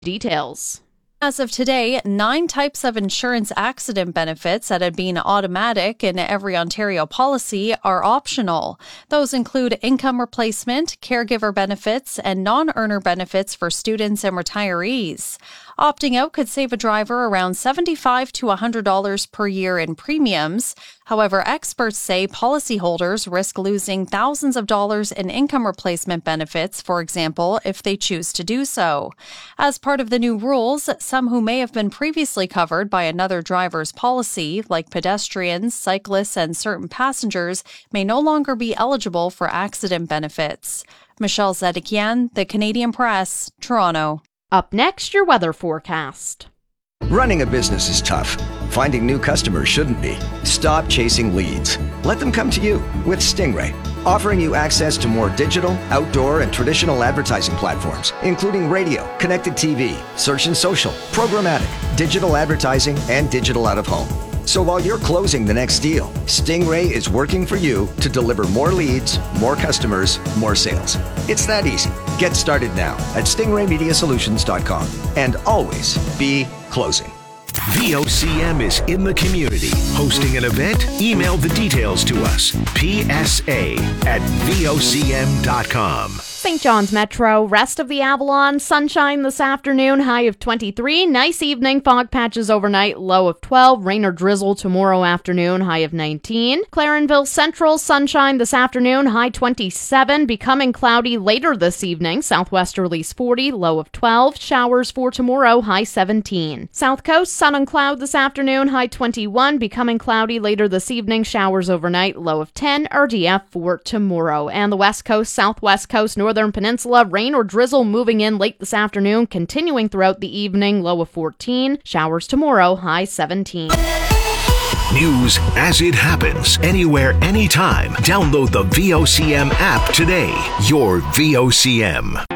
Details. As of today, 9 types of insurance accident benefits that had been automatic in every Ontario policy are optional. Those include income replacement, caregiver benefits, and non-earner benefits for students and retirees. Opting out could save a driver around $75 to $100 per year in premiums. However, experts say policyholders risk losing thousands of dollars in income replacement benefits, for example, if they choose to do so. As part of the new rules, some who may have been previously covered by another driver's policy, like pedestrians, cyclists, and certain passengers, may no longer be eligible for accident benefits. Michelle Zedekian, The Canadian Press, Toronto. Up next, your weather forecast. Running a business is tough. Finding new customers shouldn't be. Stop chasing leads. Let them come to you with Stingray, offering you access to more digital, outdoor, and traditional advertising platforms, including radio, connected TV, search and social, programmatic, digital advertising, and digital out-of-home. So while you're closing the next deal, Stingray is working for you to deliver more leads, more customers, more sales. It's that easy. Get started now at stingraymediasolutions.com and always be closing. VOCM is in the community. Hosting an event? Email the details to us. PSA@VOCM.com. St. John's Metro, rest of the Avalon, sunshine this afternoon, high of 23. Nice evening, fog patches overnight, low of 12. Rain or drizzle tomorrow afternoon, high of 19. Clarenville Central, sunshine this afternoon, high 27. Becoming cloudy later this evening, southwesterlies 40, low of 12. Showers for tomorrow, high 17. South Coast, sun and cloud this afternoon, high 21. Becoming cloudy later this evening, showers overnight, low of 10. RDF for tomorrow. And the West Coast, Southwest Coast, Northern Peninsula, rain or drizzle moving in late this afternoon, continuing throughout the evening, low of 14. Showers tomorrow, high 17. News as it happens, anywhere, anytime. Download the VOCM app today. Your VOCM.